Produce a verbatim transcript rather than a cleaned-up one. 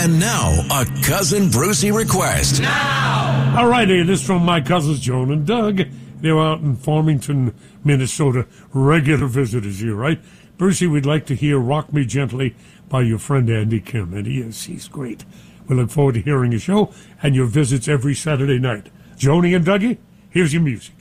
And now, a Cousin Brucey request. Now! All righty, this is from my cousins Joan and Doug. They're out in Farmington, Minnesota. Regular visitors here, right? Brucey, we'd like to hear Rock Me Gently by your friend Andy Kim. And he is, he's great. We look forward to hearing your show and your visits every Saturday night. Joni and Dougie, here's your music.